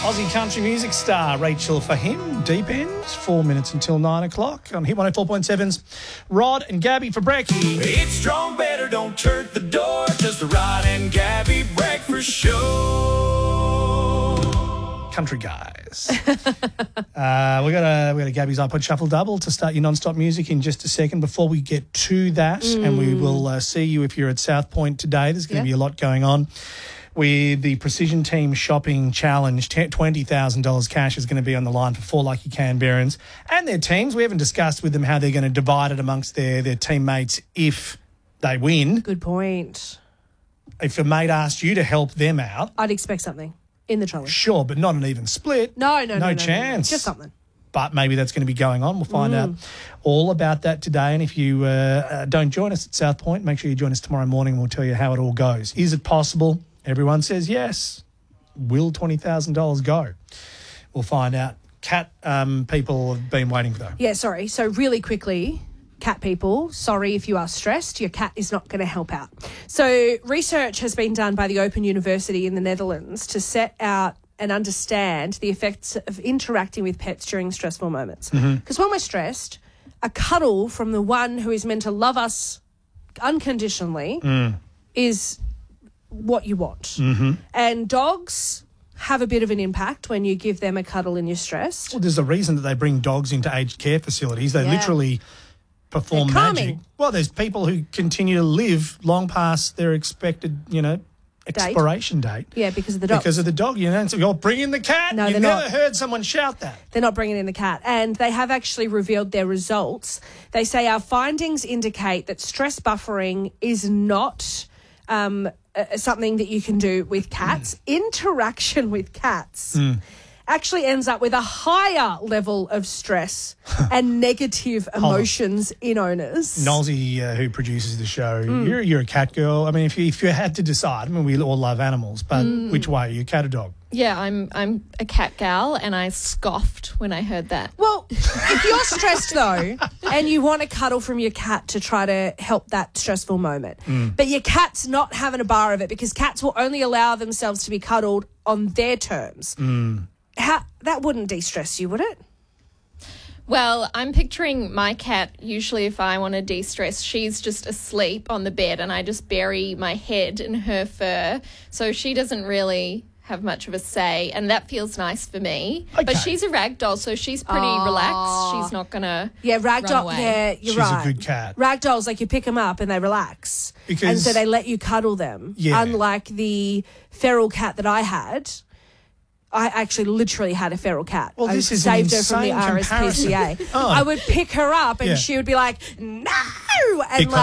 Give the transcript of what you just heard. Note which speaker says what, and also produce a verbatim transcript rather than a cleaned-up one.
Speaker 1: Aussie country music star Rachel Fahim, Deep End, four minutes until nine o'clock on Hit one oh four point seven's Rod and Gabby for Brekkie.
Speaker 2: It's strong, better, don't turn the door. Just the Rod and Gabby breakfast show.
Speaker 1: Country guys. uh, we got a we got a Gabby's iPod Shuffle double to start your non-stop music in just a second. Before we get to that, mm. and we will uh, see you if you're at South Point today. There's going to yep. be a lot going on. With the Precision Team Shopping Challenge, twenty thousand dollars cash is going to be on the line for four lucky Canberrans and their teams. We haven't discussed with them how they're going to divide it amongst their, their teammates if they win.
Speaker 3: Good point.
Speaker 1: If a mate asked you to help them out,
Speaker 3: I'd expect something in the trolley.
Speaker 1: Sure, but not an even split.
Speaker 3: No, no, no.
Speaker 1: No,
Speaker 3: no
Speaker 1: chance.
Speaker 3: No, no. Just something.
Speaker 1: But maybe that's going to be going on. We'll find
Speaker 3: mm.
Speaker 1: out all about that today. And if you uh, uh, don't join us at South Point, make sure you join us tomorrow morning and we'll tell you how it all goes. Is it possible? Everyone says yes. Will twenty thousand dollars go? We'll find out. Cat um, people have been waiting for that.
Speaker 3: Yeah, sorry. So really quickly, cat people, sorry if you are stressed. Your cat is not going to help out. So research has been done by the Open University in the Netherlands to set out and understand the effects of interacting with pets during stressful moments. Because mm-hmm. when we're stressed, a cuddle from the one who is meant to love us unconditionally mm. is what you want.
Speaker 1: Mm-hmm.
Speaker 3: And dogs have a bit of an impact when you give them a cuddle and you're stressed.
Speaker 1: Well, there's a reason that they bring dogs into aged care facilities. They yeah. literally perform magic. Well, there's people who continue to live long past their expected, you know, expiration date.
Speaker 3: date. Yeah, because of the dog.
Speaker 1: Because of the dog, you know. And so you're bringing the cat.
Speaker 3: No,
Speaker 1: You've
Speaker 3: they're
Speaker 1: never
Speaker 3: not.
Speaker 1: heard someone shout that.
Speaker 3: They're not bringing in the cat. And they have actually revealed their results. They say our findings indicate that stress buffering is not um, uh, something that you can do with cats. Mm. Interaction with cats mm. actually ends up with a higher level of stress and negative emotions in owners.
Speaker 1: Nolsey, uh, who produces the show, mm. you're, you're a cat girl. I mean, if you, if you had to decide, I mean, we all love animals, but mm. which way? Are you a cat or dog?
Speaker 4: Yeah, I'm I'm a cat gal, and I scoffed when I heard that.
Speaker 3: Well, if you're stressed, though, and you want a cuddle from your cat to try to help that stressful moment, mm. but your cat's not having a bar of it because cats will only allow themselves to be cuddled on their terms,
Speaker 1: mm.
Speaker 3: how that wouldn't de-stress you, would it?
Speaker 4: Well, I'm picturing my cat, usually if I want to de-stress, she's just asleep on the bed and I just bury my head in her fur, so she doesn't really have much of a say, and that feels nice for me.
Speaker 1: Okay.
Speaker 4: But she's a ragdoll, so she's pretty
Speaker 3: Aww.
Speaker 4: relaxed. She's not going to
Speaker 3: Yeah, ragdoll, yeah, you're
Speaker 1: she's
Speaker 3: right.
Speaker 1: She's a good cat.
Speaker 3: Ragdolls, like you pick them up and they relax.
Speaker 1: Because,
Speaker 3: and so they let you cuddle them.
Speaker 1: Yeah.
Speaker 3: Unlike the feral cat that I had. I actually literally had a feral cat.
Speaker 1: Well,
Speaker 3: I
Speaker 1: this is
Speaker 3: saved
Speaker 1: an
Speaker 3: her from the
Speaker 1: insane
Speaker 3: R S P C A.
Speaker 1: oh.
Speaker 3: I would pick her up and
Speaker 1: yeah.
Speaker 3: she would be like, no! And
Speaker 1: because